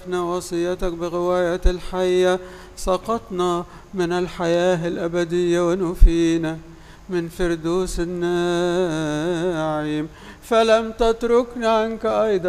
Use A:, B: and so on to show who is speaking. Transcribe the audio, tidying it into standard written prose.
A: وصيتك بغواية الحية سقطنا من الحياة الأبدية ونفينا من فردوس النعيم، فلم تتركنا عنك أيضا